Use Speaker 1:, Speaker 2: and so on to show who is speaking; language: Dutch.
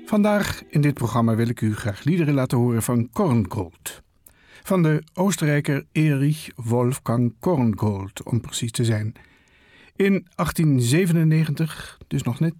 Speaker 1: Vandaag in dit programma wil ik u graag liederen laten horen van Korngold. Van de Oostenrijker Erich Wolfgang Korngold, om precies te zijn. In 1897, dus nog net